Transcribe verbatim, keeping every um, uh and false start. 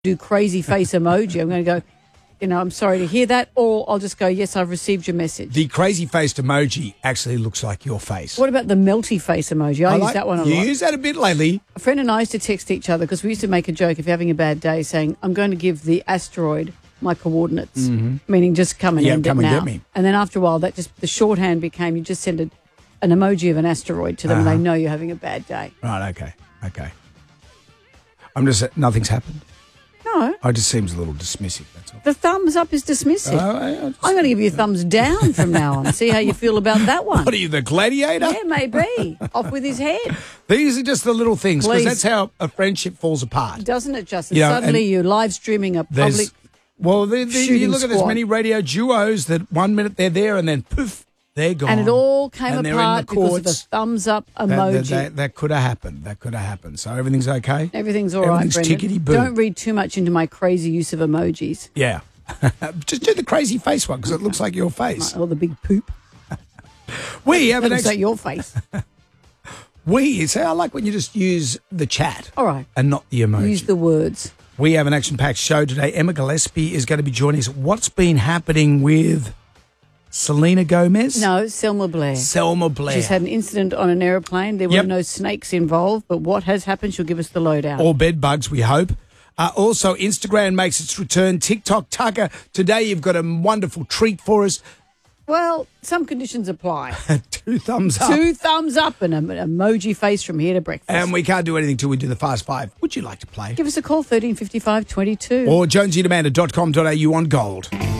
do crazy face emoji. I'm going to go, you know, I'm sorry to hear that, or I'll just go, yes, I've received your message. The crazy-faced emoji actually looks like your face. What about the melty face emoji? I, I use like, that one a you lot. You use that a bit lately. A friend and I used to text each other because we used to make a joke if you're having a bad day saying, I'm going to give the asteroid my coordinates, mm-hmm. meaning just come and yeah, end come it and now. Get me. And then after a while, that just the shorthand became you just send a, an emoji of an asteroid to them uh-huh. and they know you're having a bad day. Right, okay, okay. I'm just, nothing's happened. No. I just seems a little dismissive, that's all. The thumbs up is dismissive. Uh, I, I just, I'm going to give you a thumbs down from now on. See how you feel about that one. What are you, the gladiator? Yeah, maybe. Off with his head. These are just the little things, because Please. that's how a friendship falls apart. Doesn't it, Justin? You know, Suddenly you're live streaming a public Well, the, the, you look squad. at as many radio duos that one minute they're there and then poof, they're gone. And it all came and apart the because of the thumbs up emoji. That, that, that, that could have happened. That could have happened. So everything's okay? Everything's all right, Everything's Brendan. tickety-boo. Don't read too much into my crazy use of emojis. Yeah. Just do the crazy face one because it looks like your face. Or the big poop. We have That an looks like ex- your face. We, see, I like when you just use the chat. All right. And not the emoji. Use the words. We have an action-packed show today. Emma Gillespie is going to be joining us. What's been happening with Selena Gomez? No, Selma Blair. Selma Blair. She's had an incident on an aeroplane. There were Yep. no snakes involved, but what has happened, she'll give us the lowdown. Or bed bugs, we hope. Uh, also, Instagram makes its return. TikTok Tucker, today you've got a wonderful treat for us. Well, some conditions apply. Two thumbs up. Two thumbs up and an emoji face from here to breakfast. And we can't do anything till we do the Fast Five. Would you like to play? Give us a call, thirteen fifty-five twenty-two. Or jonesy and amanda dot com dot a u on Gold.